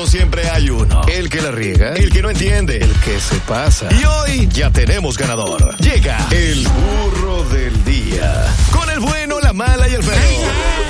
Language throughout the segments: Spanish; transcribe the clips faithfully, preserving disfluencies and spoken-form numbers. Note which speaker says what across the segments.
Speaker 1: pero siempre hay uno. El que la riega, el que no entiende, el que se pasa. Y hoy ya tenemos ganador. Llega el burro del día. Con el bueno, la mala y el feo.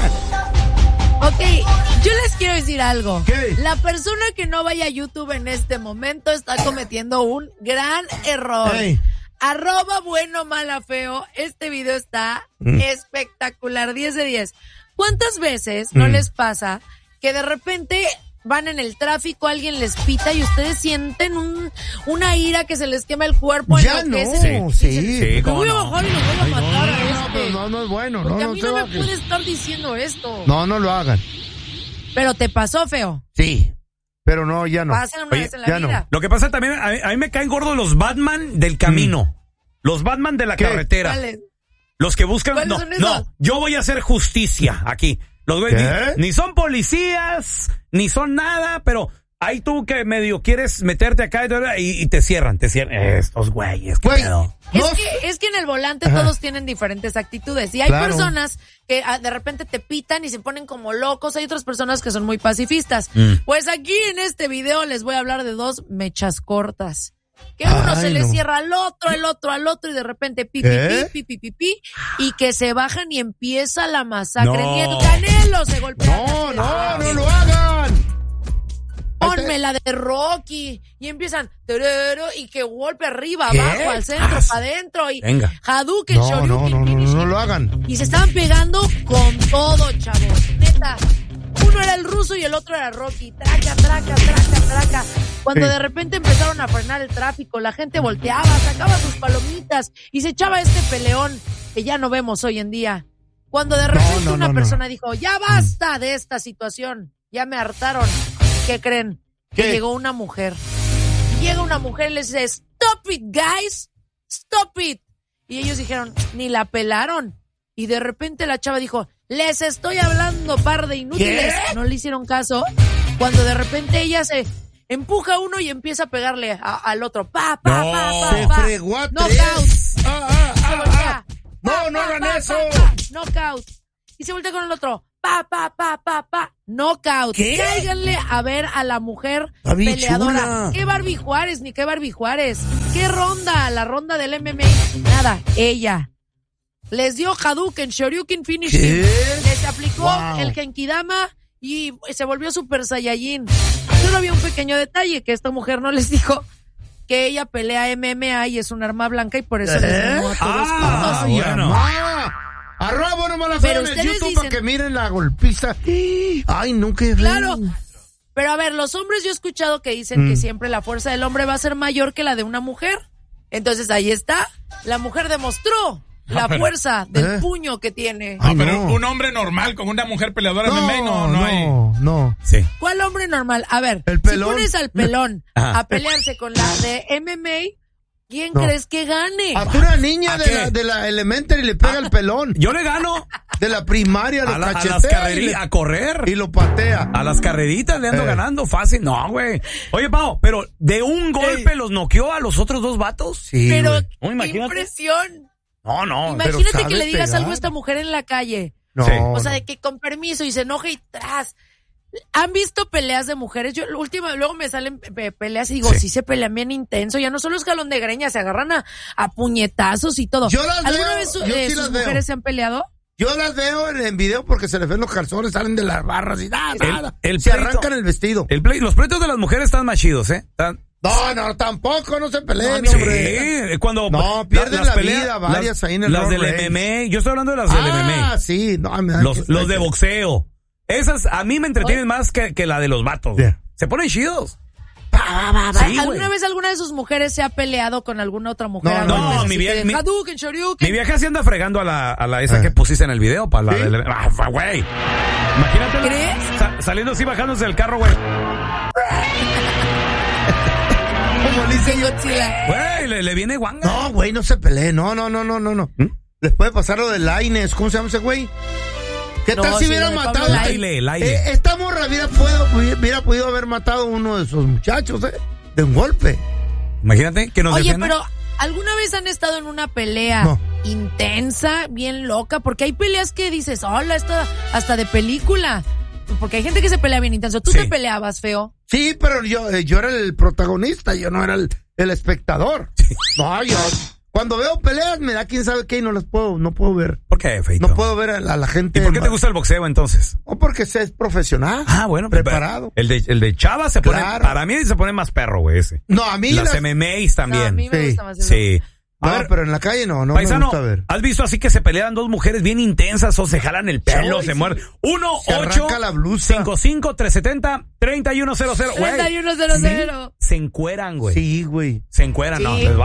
Speaker 2: Ok, yo les quiero decir algo.
Speaker 3: ¿Qué?
Speaker 2: La persona que no vaya a YouTube en este momento está cometiendo un gran error.
Speaker 3: Hey.
Speaker 2: Arroba bueno, mala, feo. Este video está
Speaker 3: Mm.
Speaker 2: espectacular, diez de diez. ¿Cuántas veces no
Speaker 3: Mm.
Speaker 2: les pasa que de repente van en el tráfico, alguien les pita y ustedes sienten un, una ira que se les quema el cuerpo?
Speaker 3: Ya no,
Speaker 2: enloquecen?
Speaker 3: sí.
Speaker 2: Dicen,
Speaker 3: Sí,
Speaker 2: "Me
Speaker 3: cómo
Speaker 2: voy a
Speaker 3: no.
Speaker 2: bajar y los voy a
Speaker 3: Ay, no,
Speaker 2: matar a
Speaker 3: no,
Speaker 2: este".
Speaker 3: pero no, no es bueno.
Speaker 2: Porque
Speaker 3: no,
Speaker 2: a mí
Speaker 3: no
Speaker 2: no
Speaker 3: te
Speaker 2: me
Speaker 3: bajes.
Speaker 2: puede estar diciendo esto.
Speaker 3: No, no lo hagan.
Speaker 2: Pero te pasó, feo.
Speaker 3: Sí, pero no, ya no.
Speaker 2: Pasan una
Speaker 4: Oye,
Speaker 2: vez en la
Speaker 3: ya
Speaker 2: vida.
Speaker 3: no.
Speaker 4: Lo que pasa también, a mí, a mí me caen gordos los Batman del camino. Los Batman de la
Speaker 3: ¿Qué?
Speaker 4: carretera.
Speaker 2: ¿Cuáles?
Speaker 4: Los que buscan...
Speaker 2: ¿Cuáles
Speaker 4: No,
Speaker 2: son esos?
Speaker 4: no, yo voy a hacer justicia aquí. Los güeyes
Speaker 3: ¿Qué?
Speaker 4: ni, ni son policías, ni son nada, pero ahí tú que medio quieres meterte acá y, y te cierran, te cierran. Estos güeyes, qué
Speaker 3: Güey,
Speaker 4: pedo.
Speaker 2: Es,
Speaker 3: no,
Speaker 2: que, es que en el volante
Speaker 3: Ajá.
Speaker 2: todos tienen diferentes actitudes y hay
Speaker 3: Claro.
Speaker 2: personas que ah, de repente te pitan y se ponen como locos, hay otras personas que son muy pacifistas.
Speaker 4: Mm.
Speaker 2: Pues aquí en este video les voy a hablar de dos mechas cortas. Que uno
Speaker 3: Ay,
Speaker 2: se le
Speaker 3: no.
Speaker 2: cierra al otro, el otro al otro y de repente pi, pi,
Speaker 3: ¿Qué?
Speaker 2: pi, pi, pi, pi, pi, y que se bajan y empieza la masacre.
Speaker 4: No.
Speaker 2: Ni el Canelo se golpea.
Speaker 3: no, no, no lo hagan.
Speaker 2: Ponme la de Rocky y empiezan terero, y que golpe arriba,
Speaker 3: ¿Qué?
Speaker 2: abajo, al centro,
Speaker 4: Ah,
Speaker 2: para adentro y
Speaker 4: venga.
Speaker 2: Hadouken,
Speaker 3: No,
Speaker 2: Shoryuken,
Speaker 3: no, no, no,
Speaker 2: finish.
Speaker 3: no lo hagan.
Speaker 2: Y se estaban pegando con todo, chavos. Neta. Uno era el ruso y el otro era Rocky. Traca, traca, traca, traca. Cuando
Speaker 3: Sí.
Speaker 2: de repente empezaron a frenar el tráfico, la gente volteaba, sacaba sus palomitas y se echaba este peleón que ya no vemos hoy en día. Cuando de repente
Speaker 3: no,
Speaker 2: una
Speaker 3: no, no.
Speaker 2: persona dijo, ya basta de esta situación, ya me hartaron. ¿Qué creen? Que
Speaker 3: ¿Qué?
Speaker 2: llegó una mujer. Llega una mujer y les dice, stop it, guys, stop it. Y ellos dijeron, ni la pelaron. Y de repente la chava dijo, les estoy hablando, par de inútiles.
Speaker 3: ¿Qué?
Speaker 2: No le hicieron caso. Cuando de repente ella se empuja a uno y empieza a pegarle a- al otro. Pa, pa,
Speaker 4: No.
Speaker 2: pa, pa,
Speaker 3: Se
Speaker 2: pa.
Speaker 3: fregó a
Speaker 2: Knockout.
Speaker 3: tres. Ah, ah,
Speaker 2: Se
Speaker 3: ah,
Speaker 2: voltea.
Speaker 3: ah. No,
Speaker 2: Pa,
Speaker 3: no
Speaker 2: pa,
Speaker 3: hagan
Speaker 2: pa,
Speaker 3: eso.
Speaker 2: pa, pa. Knockout. Y se voltea con el otro. Pa, pa, pa, pa, pa. Knockout.
Speaker 3: ¿Qué?
Speaker 2: Cáiganle a ver a la mujer
Speaker 3: Está bien
Speaker 2: peleadora.
Speaker 3: chula.
Speaker 2: ¿Qué Barbie Juárez ni qué Barbie Juárez? ¿Qué ronda? La ronda del M M A. Nada, ella. Les dio Hadouken, Shoryuken Finishing.
Speaker 3: ¿Qué?
Speaker 2: Les aplicó
Speaker 3: Wow.
Speaker 2: el Genkidama y se volvió Super Saiyajin. Solo había un pequeño detalle que esta mujer no les dijo que ella pelea M M A y es un arma blanca y por eso
Speaker 3: ¿Eh?
Speaker 2: les ganó a todos
Speaker 4: Ah,
Speaker 2: juntos.
Speaker 4: bueno.
Speaker 3: Ah, arroba bueno, mala,
Speaker 2: Pero
Speaker 3: feo en el
Speaker 2: ustedes
Speaker 3: YouTube
Speaker 2: dicen-
Speaker 3: para que miren la golpiza. Ay, nunca he
Speaker 2: Claro. Pero a ver, los hombres yo he escuchado que dicen
Speaker 3: Mm.
Speaker 2: que siempre la fuerza del hombre va a ser mayor que la de una mujer. Entonces ahí está. La mujer demostró la
Speaker 5: pero-
Speaker 2: fuerza del
Speaker 3: ¿Eh?
Speaker 2: puño que tiene.
Speaker 5: Ah,
Speaker 3: Ay,
Speaker 5: pero
Speaker 3: no.
Speaker 5: un hombre normal con una mujer peleadora
Speaker 3: No,
Speaker 5: M M A no, no, hay.
Speaker 3: no, no.
Speaker 4: Sí.
Speaker 2: ¿Cuál hombre normal? A ver,
Speaker 3: El
Speaker 2: si
Speaker 3: pelón.
Speaker 2: pones al pelón
Speaker 4: Ajá.
Speaker 2: a pelearse con la de M M A, ¿quién
Speaker 3: No.
Speaker 2: crees que gane?
Speaker 3: A tú una niña
Speaker 4: ¿A
Speaker 3: de
Speaker 4: qué?
Speaker 3: la, de la elementary le pega el pelón.
Speaker 4: Yo le gano
Speaker 3: De la primaria lo
Speaker 4: a, la- a las
Speaker 3: cachetea y,
Speaker 4: carreritas,
Speaker 3: le-
Speaker 4: a correr.
Speaker 3: y lo patea.
Speaker 4: A las carreritas le ando
Speaker 3: Eh.
Speaker 4: ganando fácil. No, güey. Oye, Pau, pero de un golpe
Speaker 3: Ey.
Speaker 4: los noqueó a los otros dos vatos.
Speaker 3: Sí,
Speaker 2: Pero
Speaker 3: güey.
Speaker 4: Oh,
Speaker 2: qué
Speaker 4: imagínate.
Speaker 2: impresión.
Speaker 4: No, no.
Speaker 3: pero
Speaker 2: Imagínate
Speaker 3: sabe
Speaker 2: que le digas
Speaker 3: pegar.
Speaker 2: algo a esta mujer en la calle.
Speaker 3: No,
Speaker 4: Sí.
Speaker 2: O sea,
Speaker 3: no.
Speaker 2: de que con permiso y se enoja y tras. ¿Han visto peleas de mujeres? Yo, la última, luego me salen pe- peleas y digo, sí.
Speaker 4: Sí.
Speaker 2: se pelean bien intenso. Ya no solo es jalón de greña, se agarran a, a puñetazos y todo.
Speaker 3: Yo las
Speaker 2: ¿Alguna
Speaker 3: veo,
Speaker 2: vez su-
Speaker 3: yo
Speaker 2: eh,
Speaker 3: sí
Speaker 2: sus
Speaker 3: las veo.
Speaker 2: mujeres se han peleado?
Speaker 3: Yo las veo en, en video porque se les ven los calzones, salen de las barras y nada,
Speaker 4: El-
Speaker 3: nada.
Speaker 4: el
Speaker 3: se
Speaker 4: pleito-
Speaker 3: arrancan el vestido.
Speaker 4: El play- los pleitos de las mujeres están más chidos, ¿eh? Están-
Speaker 3: No, no, tampoco, no se peleen,
Speaker 4: sí,
Speaker 3: hombre.
Speaker 4: cuando
Speaker 3: No, pierden la
Speaker 4: peleas-
Speaker 3: vida varias
Speaker 4: las,
Speaker 3: ahí en el
Speaker 4: Las
Speaker 3: road
Speaker 4: del
Speaker 3: race.
Speaker 4: M M A, yo estoy hablando de las del M M
Speaker 3: Ah,
Speaker 4: A.
Speaker 3: sí. No, me da
Speaker 4: Los,
Speaker 3: que-
Speaker 4: los de boxeo. Esas a mí me entretienen más que, que la de los vatos. güey.
Speaker 3: Yeah.
Speaker 4: Se ponen chidos.
Speaker 2: ¿Alguna
Speaker 4: güey.
Speaker 2: vez alguna de sus mujeres se ha peleado con alguna otra mujer?
Speaker 3: No,
Speaker 2: a
Speaker 3: no,
Speaker 2: golpes
Speaker 4: mi
Speaker 2: así
Speaker 4: vie-
Speaker 2: que,
Speaker 4: mi-
Speaker 2: Hadouken, Shoryuken.
Speaker 4: Mi vieja sí anda fregando a la, a la esa
Speaker 3: Ah.
Speaker 4: que pusiste en el video, para la
Speaker 3: ¿Sí?
Speaker 4: del- ah, fa- güey. Imagínate.
Speaker 2: ¿Crees?
Speaker 4: sa- saliendo así, bajándose del carro, güey.
Speaker 3: Como le hice
Speaker 2: De
Speaker 3: yo.
Speaker 2: Godzilla.
Speaker 4: Güey, le, le viene guanga.
Speaker 3: No, güey, no se peleen. No, no, no, no, no, no.
Speaker 4: ¿Mm?
Speaker 3: Les puede pasar lo de Lainez. ¿Cómo se llama ese güey? ¿Qué
Speaker 2: No,
Speaker 3: tal si
Speaker 2: sí,
Speaker 3: hubiera
Speaker 2: lo de
Speaker 3: matado?
Speaker 2: Pablo
Speaker 4: Laile, Laile.
Speaker 3: Eh, esta morra hubiera, puedo, hubiera podido haber matado a uno de esos muchachos, ¿eh? De un golpe.
Speaker 4: Imagínate que nos
Speaker 2: Oye,
Speaker 4: defienda.
Speaker 2: pero ¿alguna vez han estado en una pelea
Speaker 3: No.
Speaker 2: intensa, bien loca? Porque hay peleas que dices, hola, esto hasta de película. Porque hay gente que se pelea bien intenso. ¿Tú
Speaker 4: Sí.
Speaker 2: te peleabas, feo?
Speaker 3: Sí, pero yo, yo era el protagonista, yo no era el, el espectador. No, yo... Cuando veo peleas me da quién sabe qué y no las puedo, no puedo ver.
Speaker 4: ¿Por qué, Feito?
Speaker 3: No puedo ver a la, a la gente.
Speaker 4: ¿Y por qué te gusta el boxeo entonces?
Speaker 3: O porque se es profesional.
Speaker 4: Ah, bueno.
Speaker 3: Preparado.
Speaker 4: El de, el de Chava se
Speaker 3: Claro.
Speaker 4: pone, para mí se pone más perro, güey, ese.
Speaker 3: No, a mí
Speaker 4: Las
Speaker 3: las...
Speaker 4: M M As también.
Speaker 2: No, a mí me
Speaker 3: Sí.
Speaker 2: gusta más eso.
Speaker 4: Sí. A
Speaker 3: No,
Speaker 4: ver,
Speaker 3: pero en la calle no, no
Speaker 4: paisano,
Speaker 3: me gusta ver.
Speaker 4: ¿has visto así que se pelean dos mujeres bien intensas o se jalan el pelo,
Speaker 3: Sí,
Speaker 4: se
Speaker 3: sí.
Speaker 4: muerden? uno
Speaker 3: Se
Speaker 4: ocho
Speaker 3: arranca la blusa.
Speaker 4: cinco cinco tres siete cero tres uno cero cero. Güey,
Speaker 2: treinta y uno cero cero.
Speaker 4: se encueran, güey.
Speaker 3: Sí, güey.
Speaker 4: Se encueran, no,
Speaker 2: Sí.
Speaker 4: les va